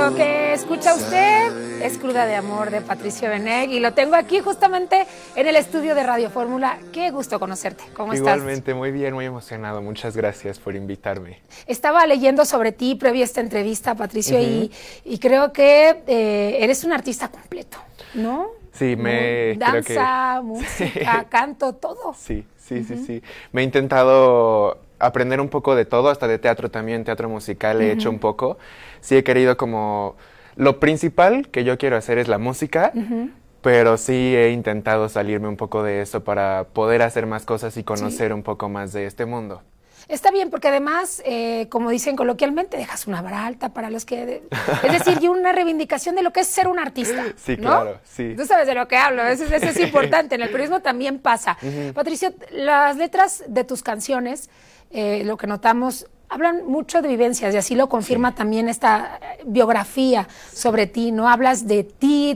Lo que escucha usted es Cruda de Amor de Patricio Benech y lo tengo aquí justamente en el estudio de Radio Fórmula. Qué gusto conocerte. ¿Cómo estás? Igualmente, muy bien, muy emocionado. Muchas gracias por invitarme. Estaba leyendo sobre ti previo a esta entrevista, Patricio, y creo que eres un artista completo, ¿no? Sí, danza, música, sí. Canto, todo. Sí. Me he intentado aprender un poco de todo, hasta de teatro también, teatro musical he hecho un poco. Sí he querido como... Lo principal que yo quiero hacer es la música, pero sí he intentado salirme un poco de eso para poder hacer más cosas y conocer un poco más de este mundo. Está bien, porque además, como dicen coloquialmente, dejas una vara alta para los que... Es decir, y una reivindicación de lo que es ser un artista, Sí, ¿no? claro, sí. Tú sabes de lo que hablo, eso es importante, en el periodismo también pasa. Patricio, las letras de tus canciones, lo que notamos, hablan mucho de vivencias y así lo confirma también esta biografía sobre ti, ¿no? Hablas de ti,